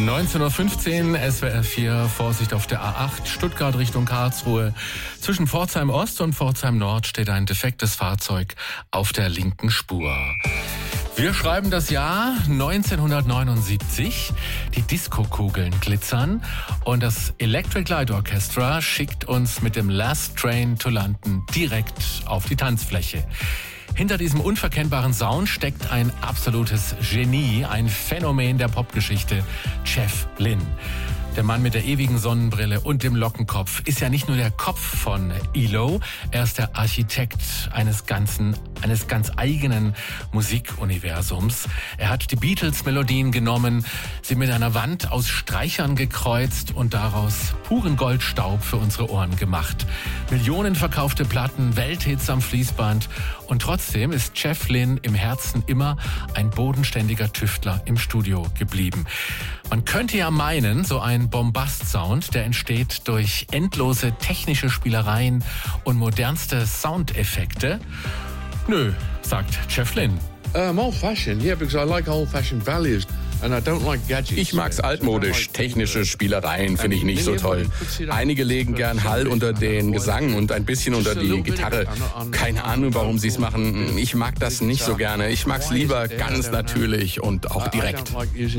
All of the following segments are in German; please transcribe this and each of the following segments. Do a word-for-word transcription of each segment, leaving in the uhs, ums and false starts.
neunzehn Uhr fünfzehn, S W R vier, Vorsicht auf der A acht, Stuttgart Richtung Karlsruhe. Zwischen Pforzheim Ost und Pforzheim Nord steht ein defektes Fahrzeug auf der linken Spur. Wir schreiben das Jahr neunzehnhundertneunundsiebzig. Die Diskokugeln glitzern und das Electric Light Orchestra schickt uns mit dem Last Train to London direkt auf die Tanzfläche. Hinter diesem unverkennbaren Sound steckt ein absolutes Genie, ein Phänomen der Popgeschichte, Jeff Lynne. Der Mann mit der ewigen Sonnenbrille und dem Lockenkopf ist ja nicht nur der Kopf von E L O, er ist der Architekt eines ganzen, eines ganz eigenen Musikuniversums. Er hat die Beatles-Melodien genommen, sie mit einer Wand aus Streichern gekreuzt und daraus puren Goldstaub für unsere Ohren gemacht. Millionen verkaufte Platten, Welthits am Fließband und trotzdem ist Jeff Lynne im Herzen immer ein bodenständiger Tüftler im Studio geblieben. Man könnte ja meinen, so ein Bombast-Sound, der entsteht durch endlose technische Spielereien und modernste Soundeffekte. Nö, sagt Jeff Lynne. Um, old-fashioned, yeah, because I like old-fashioned values. And I don't like gadgets. Ich mag's altmodisch. Technische Spielereien finde ich nicht so toll. Einige legen gern Hall unter den Gesang und ein bisschen unter die Gitarre. Keine Ahnung, warum sie's machen. Ich mag das nicht so gerne. Ich mag's lieber ganz natürlich und auch direkt.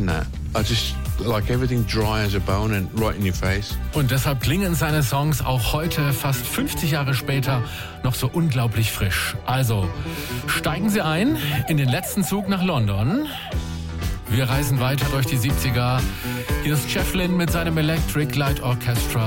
Und deshalb klingen seine Songs auch heute, fast fünfzig Jahre später, noch so unglaublich frisch. Also, steigen Sie ein in den letzten Zug nach London. Wir reisen weiter durch die siebziger. Hier ist Jeff Lynne mit seinem Electric Light Orchestra.